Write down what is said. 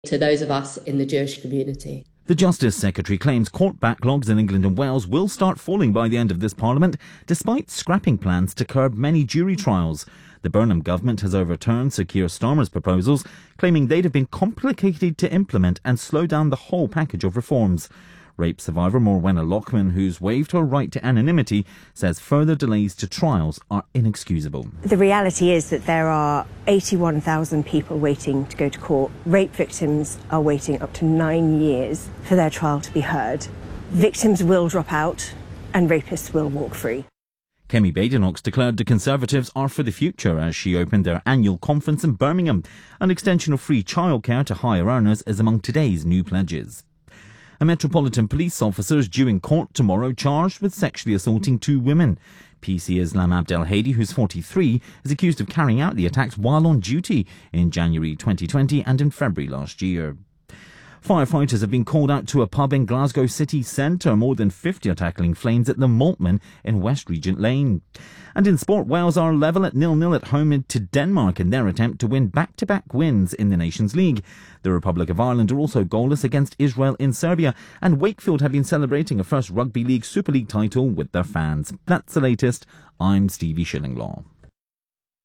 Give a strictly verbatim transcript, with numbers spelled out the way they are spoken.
to those of us in the Jewish community. The Justice Secretary claims court backlogs in England and Wales will start falling by the end of this Parliament, despite scrapping plans to curb many jury trials. The Burnham government has overturned Sir Keir Starmer's proposals, claiming they'd have been complicated to implement and slow down the whole package of reforms. Rape survivor Morwenna Lockman, who's waived her right to anonymity, says further delays to trials are inexcusable. The reality is that there are eighty-one thousand people waiting to go to court. Rape victims are waiting up to nine years for their trial to be heard. Victims will drop out and rapists will walk free. Kemi Badenoch declared the Conservatives are for the future as she opened their annual conference in Birmingham. An extension of free childcare to higher earners is among today's new pledges. A Metropolitan Police officer is due in court tomorrow charged with sexually assaulting two women. P C Islam Abdel Hadi, who's forty-three, is accused of carrying out the attacks while on duty in January twenty twenty and in February last year. Firefighters have been called out to a pub in Glasgow city centre. More than fifty are tackling flames at the Maltman in West Regent Lane. And in sport, Wales are level at nil nil at home to Denmark in their attempt to win back-to-back wins in the Nations League. The Republic of Ireland are also goalless against Israel in Serbia, and Wakefield have been celebrating a first Rugby League Super League title with their fans. That's the latest. I'm Stevie Shillinglaw.